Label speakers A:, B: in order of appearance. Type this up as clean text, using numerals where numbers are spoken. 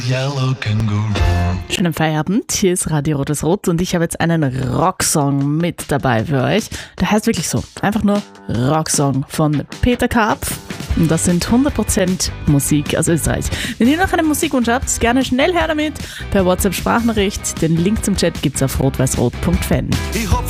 A: Yellow Kangaroo.
B: Schönen Feierabend, hier ist Radio Rotes Rot und ich habe jetzt einen Rocksong mit dabei für euch. Der heißt wirklich so, einfach nur Rocksong von Peter Karpf. Und das sind 100% Musik aus Österreich. Wenn ihr noch einen Musikwunsch habt, gerne schnell her damit per WhatsApp-Sprachnachricht. Den Link zum Chat gibt's auf rotweißrot.fan.
A: Ich hab